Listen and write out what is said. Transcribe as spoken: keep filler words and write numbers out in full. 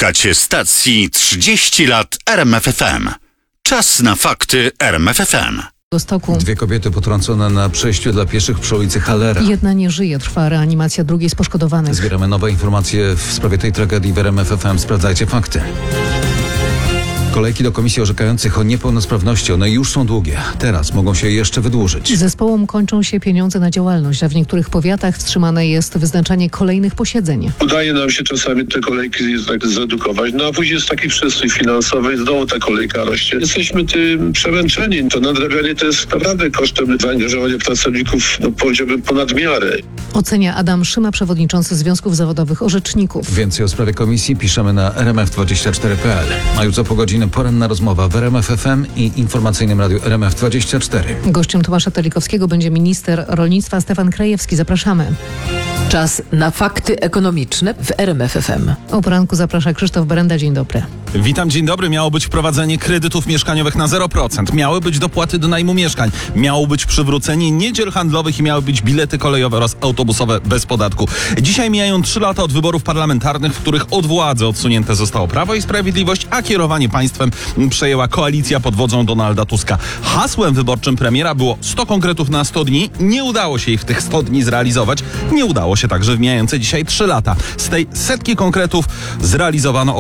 Słuchacie stacji trzydzieści lat R M F F M. Czas na fakty R M F F M. Stoku. Dwie kobiety potrącone na przejściu dla pieszych przy ulicy Hallera. Jedna nie żyje, trwa reanimacja drugiej z poszkodowanych. Zbieramy nowe informacje w sprawie tej tragedii w R M F F M. Sprawdzajcie fakty. Kolejki do komisji orzekających o niepełnosprawności, one już są długie. Teraz mogą się jeszcze wydłużyć. Zespołom kończą się pieniądze na działalność, a w niektórych powiatach wstrzymane jest wyznaczanie kolejnych posiedzeń. Udaje nam się czasami te kolejki tak zredukować, no a później jest taki przestój finansowy i znowu ta kolejka rośnie. Jesteśmy tym przemęczeni. To nadrabianie to jest naprawdę kosztem zaangażowania pracowników, no powiedziałbym, ponad miarę. Ocenia Adam Szyma, przewodniczący Związków Zawodowych Orzeczników. Więcej o sprawie komisji piszemy na r m f dwadzieścia cztery kropka p l. A już za pół godziny poranna rozmowa w R M F F M i informacyjnym radiu R M F dwadzieścia cztery. Gościem Tomasza Telikowskiego będzie minister rolnictwa Stefan Krajewski. Zapraszamy. Czas na fakty ekonomiczne w R M F F M. O poranku zaprasza Krzysztof Berenda. Dzień dobry. Witam, dzień dobry. Miało być wprowadzenie kredytów mieszkaniowych na zero procent. Miały być dopłaty do najmu mieszkań. Miało być przywrócenie niedziel handlowych i miały być bilety kolejowe oraz autobusowe bez podatku. Dzisiaj mijają trzy lata od wyborów parlamentarnych, w których od władzy odsunięte zostało Prawo i Sprawiedliwość, a kierowanie państwem przejęła koalicja pod wodzą Donalda Tuska. Hasłem wyborczym premiera było sto konkretów na sto dni. Nie udało się ich w tych sto dni zrealizować. Nie udało się także w mijające dzisiaj trzy lata. Z tej setki konkretów zrealizowano